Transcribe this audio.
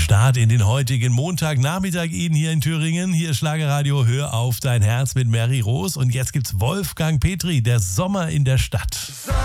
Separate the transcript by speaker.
Speaker 1: Start in den heutigen Montagnachmittag Ihnen hier in Thüringen. Hier ist Schlagerradio, hör auf dein Herz mit Mary Rose. Und jetzt gibt's Wolfgang Petri, der Sommer in der Stadt.